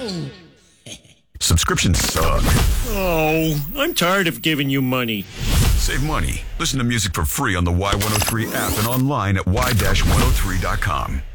Subscriptions suck. Oh, I'm tired of giving you money. Save money. Listen to music for free on the Y103 app and online at y-103.com.